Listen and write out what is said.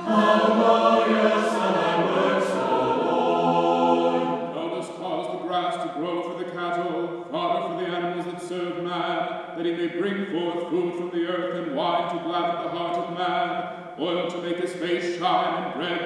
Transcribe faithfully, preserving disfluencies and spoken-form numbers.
that he may bring forth food from the earth and wine to gladden the heart of man, oil to make his face shine, and bread